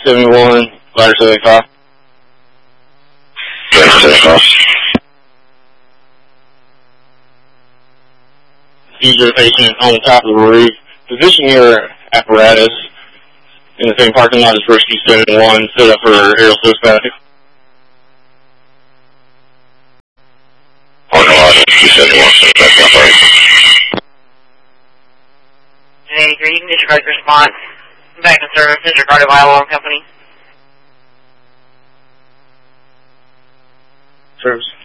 71, ladder 75. Ladder 75. User patient on the top of the roof. Position your apparatus in the same parking lot as Rescue 71, set up for aerial suspect. Parking lot, Rescue 71, suspect operation. 83, you can disregard the response. Back in service, disregarded by alarm company. Service.